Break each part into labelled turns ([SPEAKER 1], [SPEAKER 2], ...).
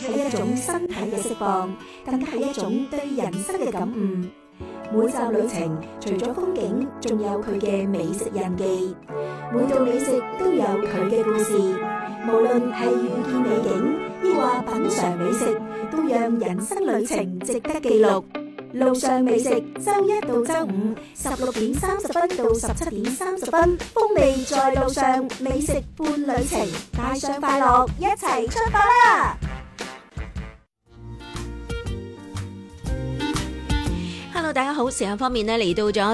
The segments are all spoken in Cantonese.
[SPEAKER 1] 係一種身體嘅釋放，更加係一種對人生嘅感悟。每站旅程除咗風景，仲有佢嘅美食印記。每道美食都有佢嘅故事，無論係遇見美景，抑或品嘗美食，都讓人生旅程值得記錄。路上美食，周一到周五16:30到17:30，風味在路上，美食伴旅程，帶上快樂，一齊出發啦
[SPEAKER 2] ！Hello， 大家好，時間方面呢，嚟到咗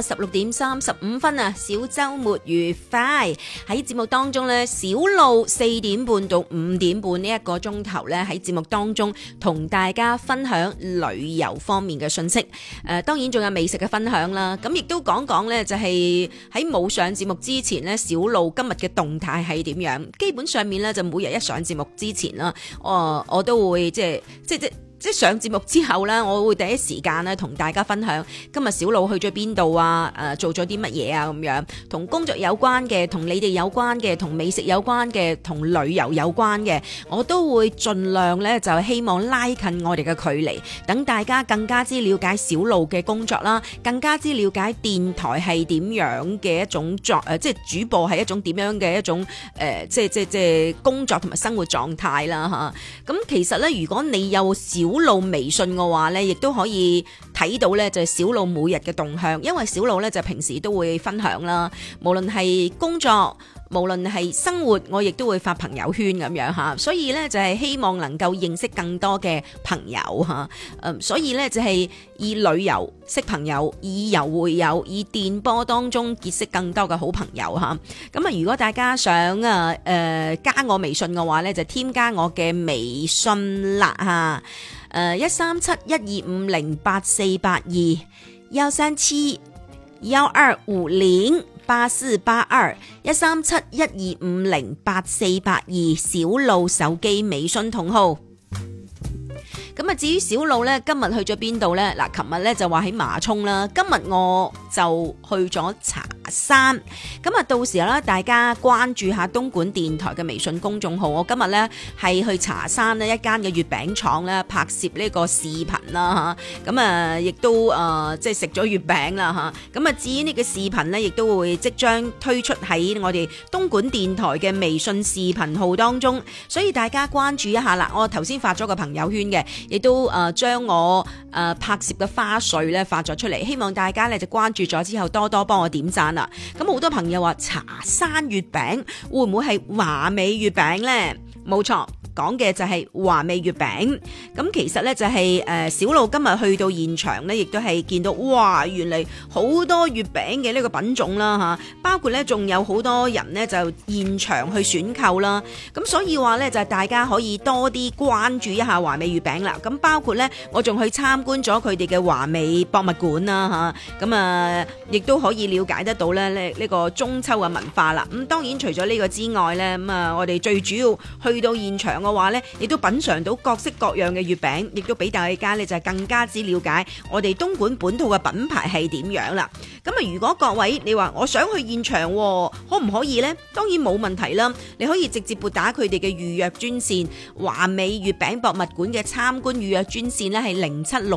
[SPEAKER 2] 16:35啊，小周末愉快。喺節目當中呢，小路4點半到5點半呢一個鐘頭呢，喺節目當中同大家分享旅遊方面嘅信息。當然仲有美食嘅分享啦。咁亦都講講呢，就係喺冇上節目之前呢，小路今日嘅動態係點樣？基本上面呢，就每日一上節目之前啦，我都會即係上節目之後呢，我會第一時間呢同大家分享今日小路去咗邊度啊，做咗啲乜嘢啊，咁樣同工作有關嘅，同你哋有關嘅，同美食有關嘅，同旅遊有關嘅，我都會盡量呢就希望拉近我哋嘅距離，等大家更加之了解小路嘅工作啦，更加之了解電台係點樣嘅一種即係主播係一種點樣嘅一種即係工作同埋生活狀態啦嚇。咁其實呢，如果你有小路微信嘅話呢，亦都可以睇到呢，就係小路每日嘅動向，因為小路呢，就平時都會分享啦，無論係工作，無論係生活，我亦都會發朋友圈咁樣吓，所以呢，就係希望能夠認識更多嘅朋友吓，所以呢，就係以旅遊識朋友，以遊會友，以電波當中結識更多嘅好朋友吓。咁啊，如果大家想加我微信嘅話呢，就添加我嘅微信啦吓。1371258413712508482，137125842，小路手機微信同號。咁啊，至於小路呢，今日去咗邊度呢？嗱，琴日呢就話喺麻涌啦，今日我就去咗茶山。咁啊，到時候咧，大家關注下東莞電台嘅微信公眾號。我今日呢係去茶山呢一間嘅月餅廠咧拍攝呢個視頻啦嚇。咁啊，亦都即係食咗月餅啦嚇。咁啊，至於呢個視頻呢，亦都會即將推出喺我哋東莞電台嘅微信視頻號當中，所以大家關注一下啦。我頭先發咗個朋友圈嘅。亦都將我拍攝嘅花絮咧發咗出嚟，希望大家咧就關注咗之後多多幫我點讚啦。咁好多朋友話茶山月餅會唔會係華美月餅呢？冇錯。講嘅就係華美月餅，咁其實呢，就係小路今日去到現場呢，亦都係見到哇，原嚟好多月餅嘅呢個品種啦吓，包括呢仲有好多人呢就現場去選購啦，咁所以話呢，就係大家可以多啲關注一下華美月餅啦，咁包括呢，我仲去參觀咗佢哋嘅華美博物館啦吓，咁啊亦都可以了解得到呢呢個中秋嘅文化啦，咁當然除咗呢個之外呢，咁啊我哋最主要去到現場嘅話咧，亦都品嘗到各式各樣嘅月餅，亦都俾大家咧就係更加之了解我哋東莞本土嘅品牌係點樣啦。咁啊，如果各位你話我想去現場，可唔可以呢？當然冇問題啦，你可以直接撥打佢哋嘅預約專線，華美月餅博物館嘅參觀預約專線咧係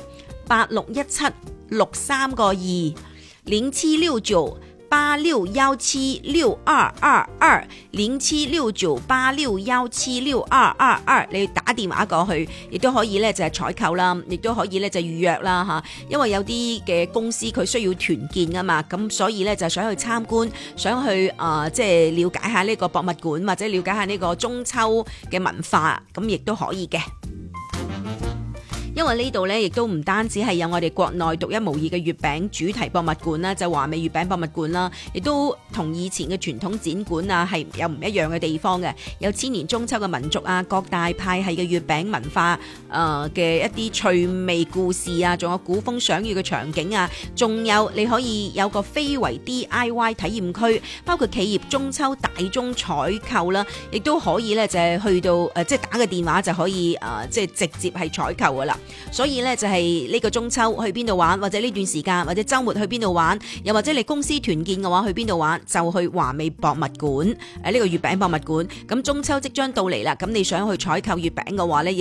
[SPEAKER 2] 0769861762，076986176222，076986176222，你打電話過去，亦都可以咧就係採購啦，亦都可以咧就預約啦吓，因為有啲嘅公司佢需要團建噶嘛，咁所以咧就想去參觀，想去即係了解下呢個博物館或者了解下呢個中秋嘅文化，咁亦都可以嘅。因為呢度呢，亦都唔單止係有我哋國內獨一無二嘅月餅主題博物館啦，就華美月餅博物館啦，亦都同以前嘅傳統展館啊係有唔一樣嘅地方嘅，有千年中秋嘅民族啊，各大派系嘅月餅文化嘅一啲趣味故事啊，仲有古風賞月嘅場景啊，仲有你可以有個非遺 DIY 體驗區，包括企業中秋大宗採購啦，亦都可以呢，就係去到即係打個電話就可以即係直接係採購噶啦。所以咧就係呢個中秋去邊度玩，或者呢段時間或者周末去邊度玩，又或者你公司團建嘅話去邊度玩，就去華美博物館呢個月餅博物館。咁中秋即將到嚟啦，咁你想去採購月餅嘅話咧，